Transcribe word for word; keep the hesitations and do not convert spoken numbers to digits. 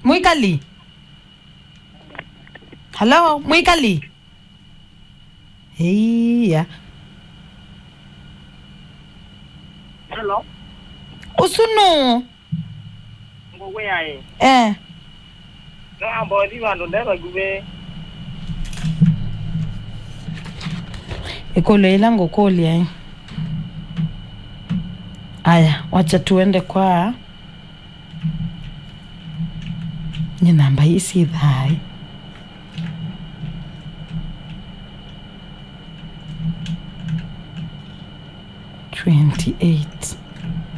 Mwikali. Hello, Mwikali. Hey, yeah. Hello. Usunu. Ngwe yae. Eh. Na body wando ndeba gube. Ikolo ilango koli ya. Aya, wacha tuende kwa ni namba hii si dhai. twenty-eight.